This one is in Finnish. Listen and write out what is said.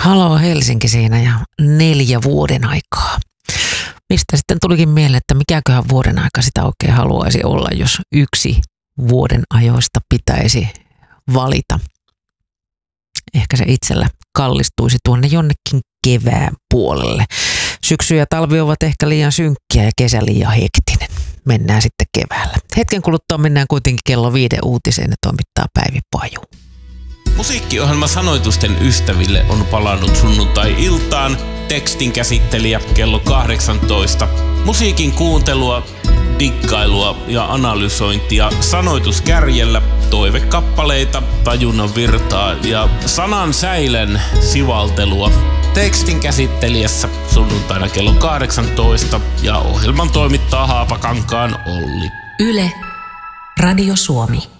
Haloo Helsinki siinä ja 4 vuoden aikaa. Mistä sitten tulikin mieleen, että mikäköhän vuoden aika sitä oikein haluaisi olla, jos yksi vuoden ajoista pitäisi valita. Ehkä se itsellä kallistuisi tuonne jonnekin kevään puolelle. Syksy ja talvi ovat ehkä liian synkkiä ja kesä liian hektinen. Mennään sitten keväällä. Hetken kuluttua mennään kuitenkin kello 5 uutiseen ja toimittaa Päivi Paju. Musiikkiohjelma Sanoitusten ystäville on palannut sunnuntai-iltaan. Tekstin käsittelijä kello 18. Musiikin kuuntelua, diggailua ja analysointia sanoituskärjellä, toivekappaleita, tajunnan virtaa ja sanan säilen sivaltelua. Tekstin käsittelijässä sunnuntaina kello 18 ja ohjelman toimittaa Haapakankaan Olli. Yle, Radio Suomi.